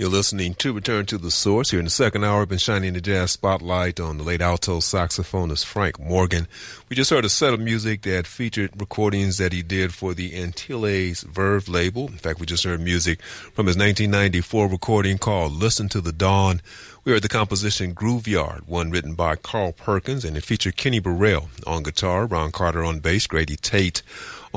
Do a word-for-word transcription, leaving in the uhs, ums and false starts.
You're listening to Return to the Source. Here in the second hour, I've been shining the jazz spotlight on the late alto saxophonist Frank Morgan. We just heard a set of music that featured recordings that he did for the Antilles Verve label. In fact, we just heard music from his nineteen ninety-four recording called Listen to the Dawn. We heard the composition Grooveyard, one written by Carl Perkins, and it featured Kenny Burrell on guitar, Ron Carter on bass, Grady Tate